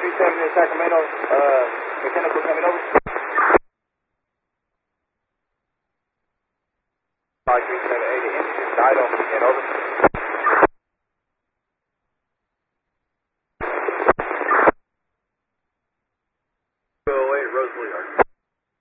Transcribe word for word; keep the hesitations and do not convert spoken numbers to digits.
three seven in Sacramento, uh, mechanical coming over. five three seven eight, engine died on and over.